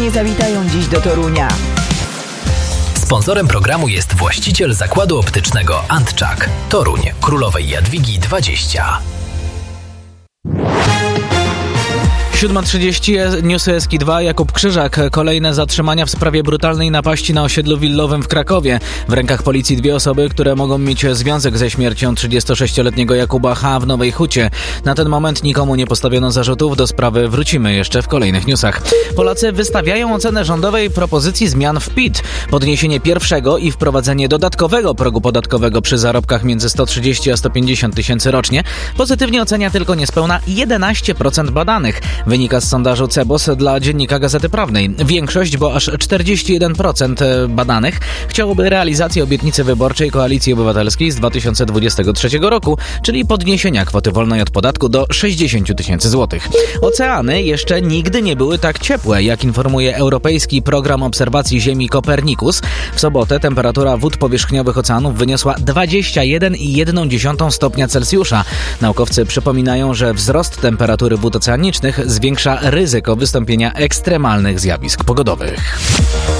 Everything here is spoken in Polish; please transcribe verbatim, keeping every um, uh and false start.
nie zawitają dziś do Torunia. Sponsorem programu jest właściciel zakładu optycznego Antczak. Toruń, Królowej Jadwigi dwadzieścia. siódma trzydzieści, Newsy Eski dwa, Jakub Krzyżak. Kolejne zatrzymania w sprawie brutalnej napaści na osiedlu willowym w Krakowie. W rękach policji dwie osoby, które mogą mieć związek ze śmiercią trzydziestosześcioletniego Jakuba H. w Nowej Hucie. Na ten moment nikomu nie postawiono zarzutów, do sprawy wrócimy jeszcze w kolejnych newsach. Polacy wystawiają ocenę rządowej propozycji zmian w P I T. Podniesienie pierwszego i wprowadzenie dodatkowego progu podatkowego przy zarobkach między sto trzydzieści a sto pięćdziesiąt tysięcy rocznie pozytywnie ocenia tylko niespełna jedenaście procent badanych. Wynika z sondażu Cebos dla Dziennika Gazety Prawnej. Większość, bo aż czterdzieści jeden procent badanych, chciałoby realizację obietnicy wyborczej Koalicji Obywatelskiej z dwa tysiące dwudziestego trzeciego roku, czyli podniesienia kwoty wolnej od podatku do sześćdziesiąt tysięcy złotych. Oceany jeszcze nigdy nie były tak ciepłe, jak informuje Europejski Program Obserwacji Ziemi Copernicus. W sobotę temperatura wód powierzchniowych oceanów wyniosła dwadzieścia jeden i jedna dziesiąta stopnia Celsjusza. Naukowcy przypominają, że wzrost temperatury wód oceanicznych zwiększa ryzyko wystąpienia ekstremalnych zjawisk pogodowych.